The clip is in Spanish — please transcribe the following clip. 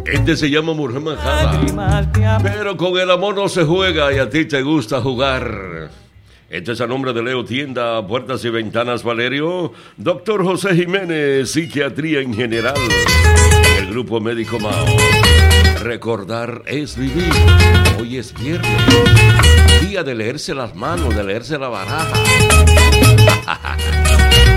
Este se llama Mujer Manjada, pero con el amor no se juega y a ti te gusta jugar. Este es a nombre de Leo Tienda, Puertas y Ventanas Valerio, Dr. José Jiménez, Psiquiatría en General, el Grupo Médico Mao. Recordar es vivir. Hoy es viernes, día de leerse las manos, de leerse la baraja.